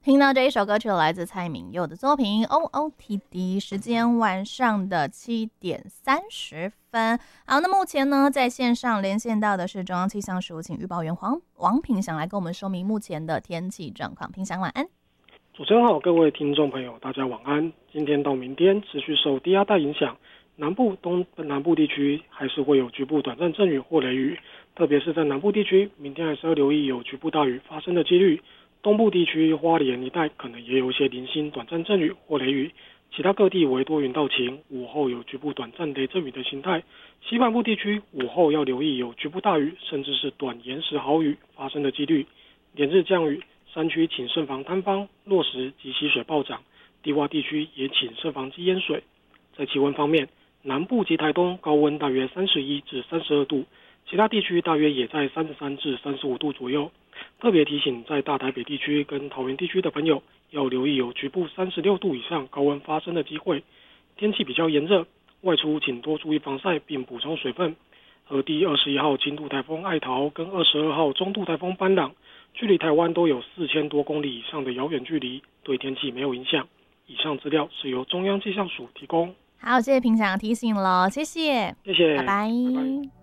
听到这一首歌曲来自蔡旻佑的作品 OOTD， 时间晚上的7:30。好，那目前呢在线上连线到的是中央气象署请预报员王品祥来跟我们说明目前的天气状况。品祥晚安。 主持人好，各位听众朋友大家晚安。今天到明天持续受低压带影响，南部东南部地区还是会有局部短暂阵雨或雷雨，特别是在南部地区，明天还是要留意有局部大雨发生的几率。东部地区花莲一带可能也有一些零星短暂阵雨或雷雨，其他各地为多云到晴，午后有局部短暂雷阵雨的形态。西半部地区午后要留意有局部大雨，甚至是短延时豪雨发生的几率。连日降雨，山区请慎防坍方、落石及溪水暴涨，低洼地区也请慎防积淹水。在气温方面，南部及台东高温大约31至32度，其他地区大约也在33至35度左右。特别提醒在大台北地区跟桃园地区的朋友要留意有局部36度以上高温发生的机会。天气比较炎热，外出请多注意防晒并补充水分。而第21号轻度台风艾桃跟22号中度台风班朗距离台湾都有4000多公里以上的遥远距离，对天气没有影响。以上资料是由中央气象署提供。 好，谢谢品祥提醒了，谢谢， 谢谢， 拜拜。 拜拜。